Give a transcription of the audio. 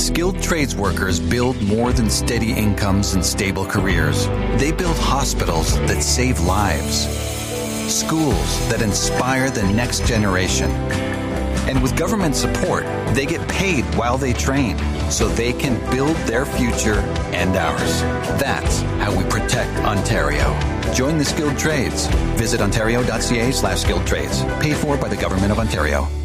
Skilled trades workers build more than steady incomes and stable careers. They build hospitals that save lives, schools that inspire the next generation. And with government support, they get paid while they train so they can build their future and ours. That's how we protect Ontario. Join the skilled trades. Visit ontario.ca/skilled trades. Paid for by the Government of Ontario.